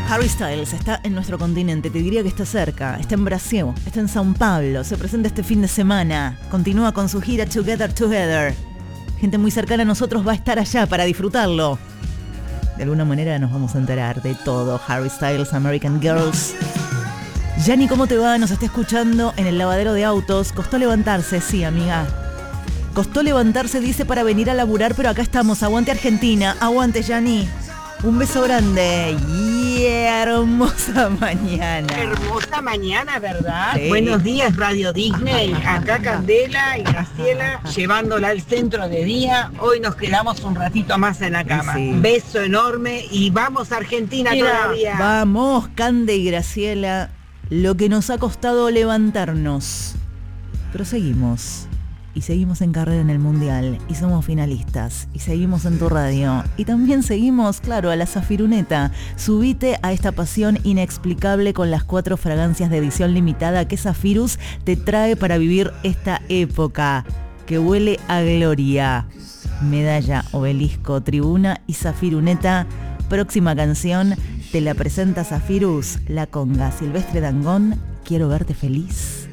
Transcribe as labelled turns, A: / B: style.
A: Harry Styles está en nuestro continente, te diría que está cerca, está en Brasil, está en São Paulo, se presenta este fin de semana, continúa con su gira Together Together. Gente muy cercana a nosotros va a estar allá para disfrutarlo. De alguna manera nos vamos a enterar de todo. Harry Styles, American Girls. Yani, ¿cómo te va? Nos está escuchando en el lavadero de autos. Costó levantarse, sí, amiga. Costó levantarse, dice, para venir a laburar, pero acá estamos. Aguante Argentina, aguante Yani. Un beso grande. Yeah, hermosa mañana.
B: Hermosa mañana, ¿verdad?
A: Sí.
B: Buenos días, Radio Disney. Acá Candela y Graciela llevándola al centro de día. Hoy nos quedamos un ratito más en la cama.
A: Sí.
B: Beso enorme y vamos a Argentina todavía.
A: Vamos, Cande y Graciela. Lo que nos ha costado levantarnos. Pero seguimos. Y seguimos en carrera en el Mundial. Y somos finalistas. Y seguimos en tu radio. Y también seguimos, claro, a la Zafiruneta. Subite a esta pasión inexplicable con las 4 fragancias de edición limitada que Zafirus te trae para vivir esta época. Que huele a gloria. Medalla, obelisco, tribuna y Zafiruneta. Próxima canción te la presenta Zafirus, La Conga, Silvestre Dangond. Quiero verte feliz.